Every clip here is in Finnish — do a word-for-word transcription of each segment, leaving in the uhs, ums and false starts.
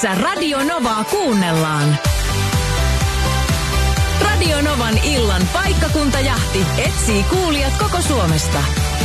missä Radio Novaa kuunnellaan. Radio Novan illan paikkakuntajahti etsii kuulijat koko Suomesta.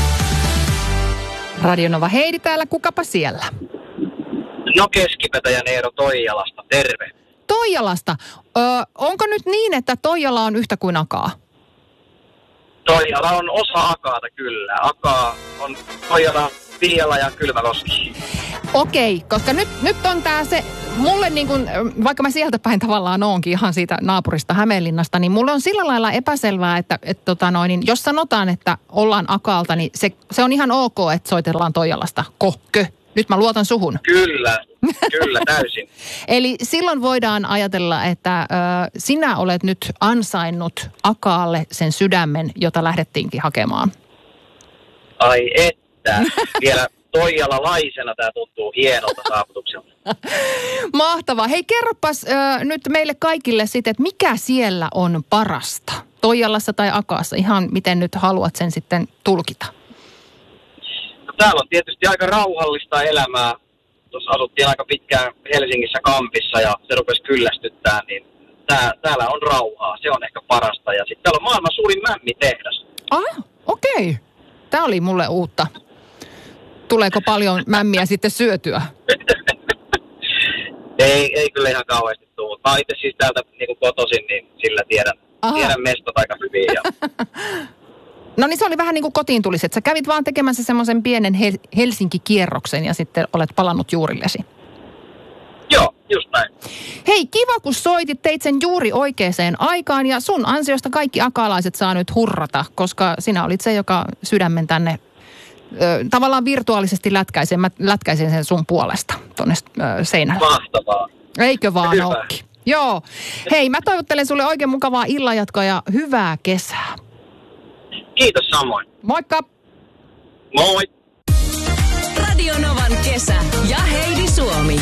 Radio Nova Heidi täällä, kukapa siellä? No Keskipetäjän Eero Toijalasta, terve. Toijalasta. Ö, onko nyt niin, että Toijala on yhtä kuin Akaa? Toijala on osa Akaata kyllä. Akaa on Toijala, Viiala ja Kylmäkoski. Okei, koska nyt, nyt on tää se, mulle niin kun, vaikka mä sieltä päin tavallaan oonkin ihan siitä naapurista Hämeenlinnasta, niin mulle on sillä lailla epäselvää, että et, tota noin, niin jos sanotaan, että ollaan Akaalta, niin se, se on ihan ok, että soitellaan Toijalasta. Kohkö? Nyt mä luotan suhun. Kyllä, kyllä täysin. Eli silloin voidaan ajatella, että ö, sinä olet nyt ansainnut Akaalle sen sydämen, jota lähdettiinkin hakemaan. Ai että, vielä toijalalaisena tämä tuntuu hienolta saavutukselta. Mahtavaa. Hei, kerropas ö, nyt meille kaikille sitten, että mikä siellä on parasta? Toijalassa tai Akaassa, ihan miten nyt haluat sen sitten tulkita. Täällä on tietysti aika rauhallista elämää. Tuossa asuttiin aika pitkään Helsingissä kampissa ja se rupesi kyllästyttää, niin tää, täällä on rauhaa. Se on ehkä parasta. Ja sitten täällä on maailman suurin mämmitehdas. Ah, okei. Okay. Tämä oli mulle uutta. Tuleeko paljon mämmiä sitten syötyä? ei, ei kyllä ihan kauheasti tule. Mä oon itse siis täältä niin kotoisin, niin sillä tiedän, tiedän mestot aika hyvin. Ja... No niin, se oli vähän niin kuin kotiin tulisi, että sä kävit vaan tekemässä semmoisen pienen Hel- Helsinki-kierroksen ja sitten olet palannut juurillesi. Joo, just näin. Hei, kiva kun soitit, teit sen juuri oikeaan aikaan ja sun ansiosta kaikki akalaiset saa nyt hurrata, koska sinä olit se, joka sydämen tänne ö, tavallaan virtuaalisesti lätkäisen, mä lätkäisin sen sun puolesta tuonne ö, seinälle. Mahtavaa. Eikö vaan Hyvä. olekin? Joo. Hei, mä toivottelen sulle oikein mukavaa illanjatkoa ja hyvää kesää. Kiitos samoin. Moikka! Moi!